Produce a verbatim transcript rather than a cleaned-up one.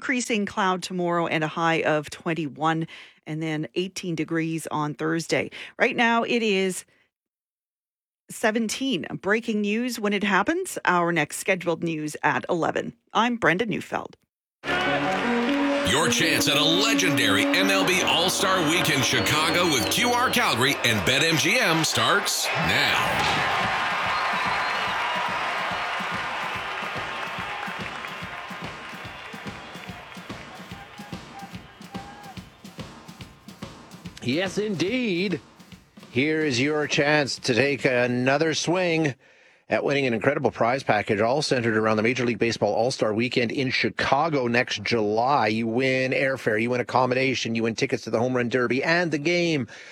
increasing cloud tomorrow and a high of twenty-one, and then eighteen degrees on Thursday. Right now it is seventeen. Breaking news when it happens. Our next scheduled news at eleven. I'm Brenda Neufeld. Your chance at a legendary M L B All-Star Week in Chicago with Q R Calgary and BetMGM starts now. Yes, indeed. Here is your chance to take another swing at winning an incredible prize package, all centered around the Major League Baseball All-Star Weekend in Chicago next July. You win airfare, you win accommodation, you win tickets to the Home Run Derby and the game.